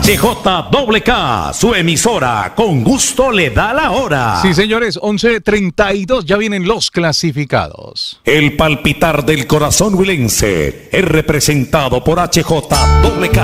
HJWK, su emisora, con gusto le da la hora. Sí, señores, 11:32, ya vienen los clasificados. El palpitar del corazón huilense es representado por HJWK.